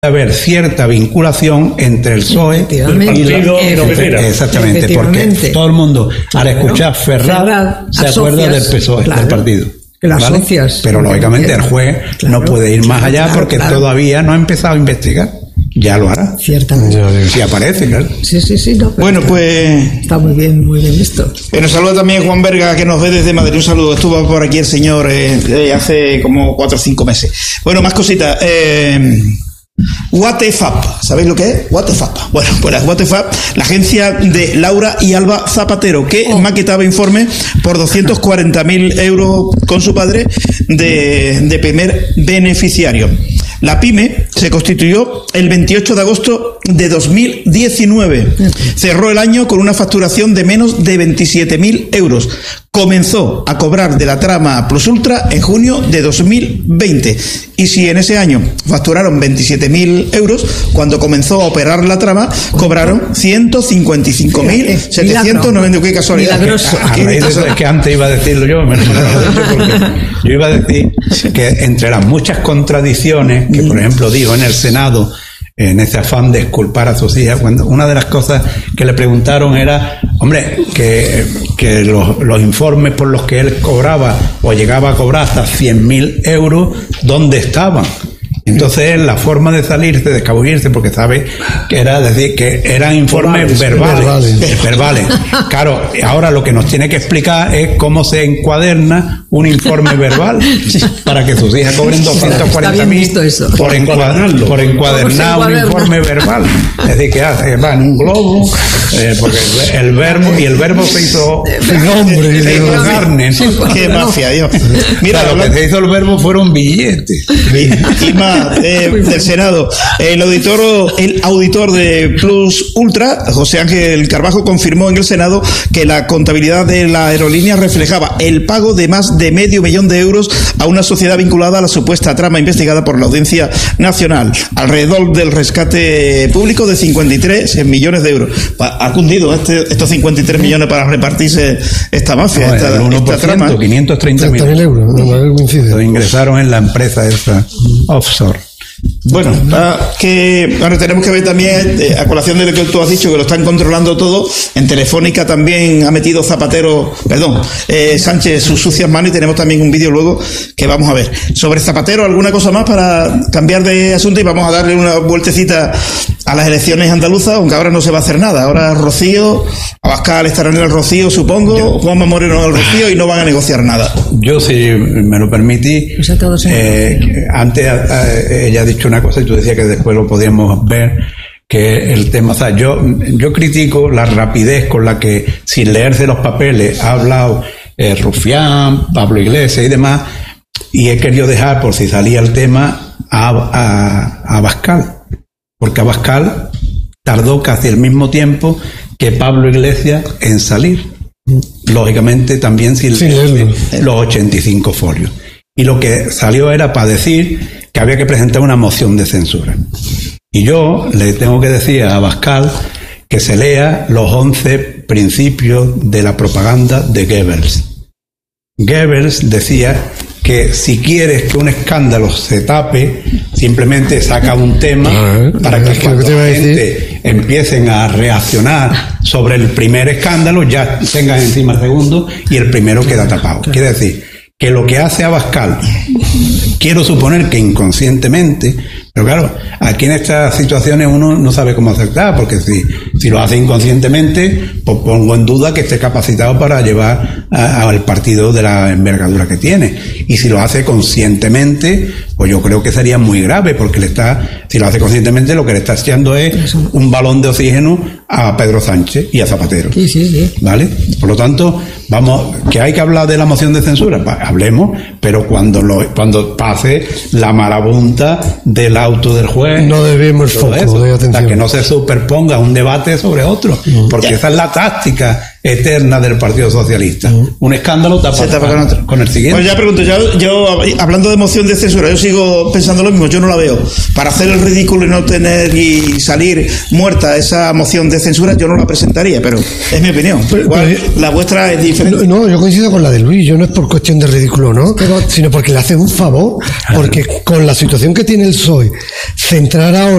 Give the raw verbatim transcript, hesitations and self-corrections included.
haber cierta vinculación entre el P S O E y el partido. Exactamente, porque todo el mundo, al escuchar Ferraz, Ferraz se acuerda del P S O E, claro, del partido. Las ¿vale? socias. Pero lógicamente el juez claro, no puede ir más allá claro, porque claro. todavía no ha empezado a investigar. Ya lo hará. Ciertamente. Si aparece, claro. Sí, sí, sí. No, bueno, está, pues... Está muy bien, muy bien visto. Eh, nos saluda también Juan Verga, que nos ve desde Madrid. Un saludo. Estuvo por aquí el señor eh, eh, hace como cuatro o cinco meses. Bueno, más cositas. Eh... What the Fuck, ¿sabéis lo que es? What the Fuck. Bueno, pues la What the Fuck, la agencia de Laura y Alba Zapatero, que oh. maquetaba informe por doscientos cuarenta mil euros con su padre de, de primer beneficiario. La pyme se constituyó el veintiocho de agosto de dos mil diecinueve. Cerró el año con una facturación de menos de veintisiete mil euros. Comenzó a cobrar de la trama Plus Ultra en junio de dos mil veinte. Y si en ese año facturaron veintisiete mil euros, cuando comenzó a operar la trama, cobraron ciento cincuenta y cinco mil setecientos noventa. ¡Qué casualidad! Milagroso. A, a raíz de eso es que antes iba a decirlo yo, me lo porque yo iba a decir que entre las muchas contradicciones que, por ejemplo, dijo en el Senado, en ese afán de exculpar a sus hijas, cuando una de las cosas que le preguntaron era, hombre, que, que los, los informes por los que él cobraba o llegaba a cobrar hasta cien mil euros, ¿dónde estaban? Entonces la forma de salirse, de escabullirse, porque sabe que era decir que eran informes verbales, verbales. verbales. Claro, ahora lo que nos tiene que explicar es cómo se encuaderna un informe verbal para que sus hijas cobren doscientos cuarenta mil por encuadernarlo, por encuadernar un informe verbal. Es decir, que hace, va en un globo, eh, porque el, el verbo y el verbo se hizo hombre, se hizo carne. Qué mafia, Dios. Mira, claro, lo que se hizo el verbo fueron billetes. Y más Eh, del Senado. El auditor, el auditor de Plus Ultra, José Ángel Carbajo, confirmó en el Senado que la contabilidad de la aerolínea reflejaba el pago de más de medio millón de euros a una sociedad vinculada a la supuesta trama investigada por la Audiencia Nacional, alrededor del rescate público de cincuenta y tres millones de euros. Ha cundido este, estos cincuenta y tres millones para repartirse esta mafia, no, esta, el uno por ciento, esta trama. quinientos treinta mil euros. Lo ingresaron en la empresa esa offshore. Bueno, ah, que ahora tenemos que ver también, eh, a colación de lo que tú has dicho, que lo están controlando todo. En Telefónica también ha metido Zapatero, perdón, eh, Sánchez sus sucias manos, y tenemos también un vídeo luego que vamos a ver. Sobre Zapatero, ¿alguna cosa más para cambiar de asunto? Y vamos a darle una vueltecita a las elecciones andaluzas, aunque ahora no se va a hacer nada. Ahora Rocío, Abascal estarán en el Rocío, supongo, Juanma Moreno en el Rocío, y no van a negociar nada. Yo, si me lo permití, eh, antes eh, ella ha dicho una cosa y tú decías que después lo podíamos ver, que el tema, o sea, yo, yo critico la rapidez con la que, sin leerse los papeles, ha hablado eh, Rufián, Pablo Iglesias y demás, y he querido dejar, por si salía el tema, a, a, a Abascal, porque Abascal tardó casi el mismo tiempo que Pablo Iglesias en salir, lógicamente también sin sí, leer los ochenta y cinco folios. Y lo que salió era para decir que había que presentar una moción de censura. Y yo le tengo que decir a Abascal que se lea los once principios de la propaganda de Goebbels. Goebbels decía que si quieres que un escándalo se tape, simplemente saca un tema ah, para que cuando la gente empiecen a reaccionar sobre el primer escándalo, ya tengan encima el segundo y el primero queda tapado. Quiere decir que lo que hace Abascal, quiero suponer que inconscientemente, pero claro, aquí en estas situaciones uno no sabe cómo acertar, porque si, si lo hace inconscientemente, pues pongo en duda que esté capacitado para llevar al partido de la envergadura que tiene. Y si lo hace conscientemente, pues yo creo que sería muy grave, porque le está, si lo hace conscientemente, lo que le está echando es un balón de oxígeno a Pedro Sánchez y a Zapatero. Sí, sí, sí. ¿Vale? Por lo tanto, vamos, que hay que hablar de la moción de censura, pues hablemos, pero cuando lo, cuando pase la marabunta del auto del juez, no debemos foco de atención, para que no se superponga un debate sobre otro, mm. porque ya. Esa es la táctica eterna del Partido Socialista. Mm. Un escándalo tapa, tapa con, otro. con el siguiente. Pues ya pregunto, yo, yo hablando de moción de censura, yo sigo pensando lo mismo, yo no la veo. Para hacer el ridículo y no tener y salir muerta esa moción de censura, yo no la presentaría, pero es mi opinión. Pero, igual, pero, la vuestra es diferente. No, yo coincido con la de Luis, yo no es por cuestión de ridículo, ¿no? Pero, sino porque le hace un favor, porque con la situación que tiene el P S O E, centrar ahora